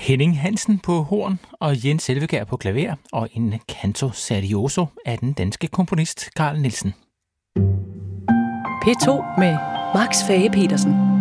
Henning Hansen på horn og Jens Elvekjær på klaver og en canto serioso af den danske komponist Carl Nielsen. P2 med Max Fage-Petersen.